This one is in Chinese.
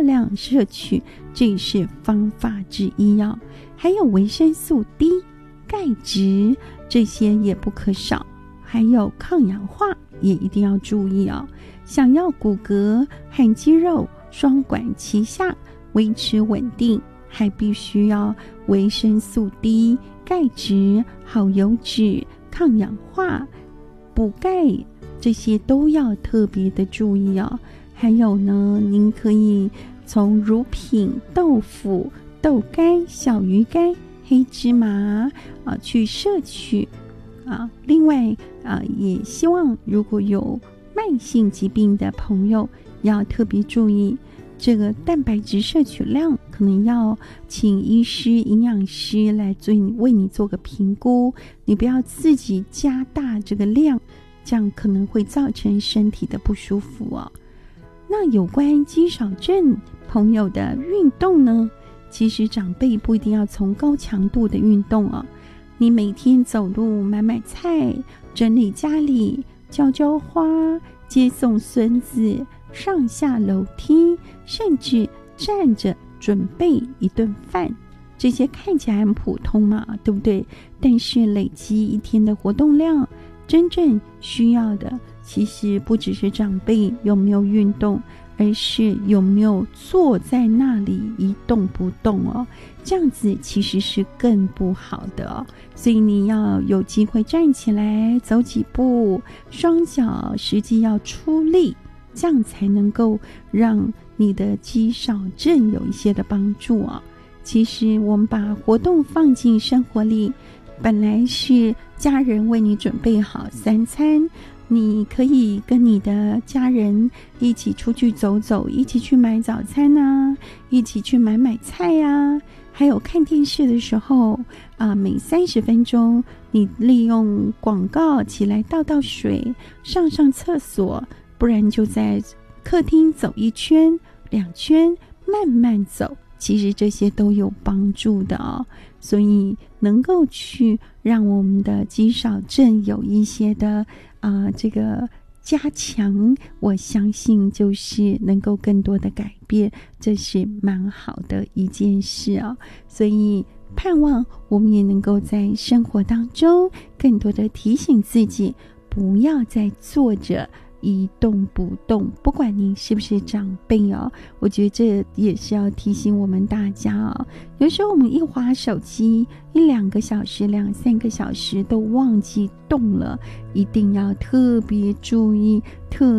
量摄取，这也是方法之一哦。还有维生素 D、钙质，这些也不可少，还有抗氧化也一定要注意哦。想要骨骼和肌肉双管齐下，维持稳定，还必须要维生素 D、钙质、好油脂、抗氧化、补钙，这些都要特别的注意哦。还有呢，您可以从乳品、豆腐、豆干、小鱼干、黑芝麻去摄取另外也希望如果有慢性疾病的朋友要特别注意这个蛋白质摄取量，可能要请医师、营养师来为你做个评估，你不要自己加大这个量，这样可能会造成身体的不舒服哦。那有关肌少症朋友的运动呢，其实长辈不一定要从高强度的运动哦，你每天走路、买菜、整理家里、浇花、接送孙子、上下楼梯，甚至站着准备一顿饭，这些看起来很普通嘛，对不对？但是累积一天的活动量，真正需要的其实不只是长辈有没有运动，而是有没有坐在那里一动不动哦，这样子其实是更不好的哦。所以你要有机会站起来走几步，双脚实际要出力，这样才能够让你的肌少症有一些的帮助哦。其实我们把活动放进生活里，本来是家人为你准备好3餐，你可以跟你的家人一起出去走走，一起去买早餐啊，一起去买菜啊，还有看电视的时候每30分钟你利用广告起来倒水，上厕所，不然就在客厅走1圈2圈，慢慢走，其实这些都有帮助的哦。所以能够去让我们的肌少症有一些的这个加强，我相信就是能够更多的改变，这是蛮好的一件事哦。所以盼望我们也能够在生活当中更多的提醒自己，不要再坐着一动不动，不管你是不是长辈哦，我觉得这也是要提醒我们大家哦。有时候我们一滑手机1-2个小时、2-3个小时都忘记动了，一定要特别注意，